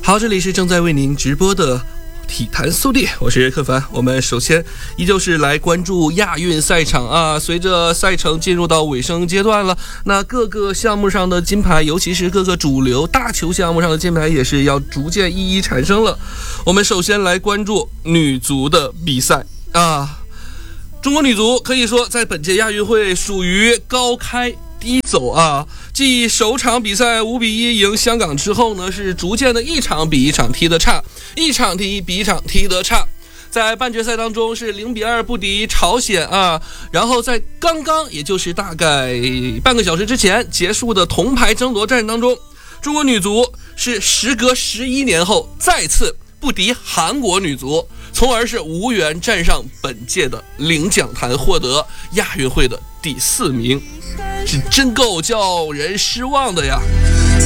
好，这里是正在为您直播的体坛速递，我是柯凡。我们首先依旧是来关注亚运赛场啊，随着赛程进入到尾声阶段了，那各个项目上的金牌，尤其是各个主流大球项目上的金牌也是要逐渐一一产生了。我们首先来关注女足的比赛啊，中国女足可以说在本届亚运会属于高开低走啊，继首场比赛5-1赢香港之后呢，是逐渐的一场比一场踢得差，一场比一场踢得差。在半决赛当中是0-2不敌朝鲜啊，然后在刚刚也就是大概半个小时之前结束的铜牌争夺战当中，中国女足是时隔11年后再次不敌韩国女足，从而是无缘站上本届的领奖台，获得亚运会的第4名，是真够叫人失望的呀。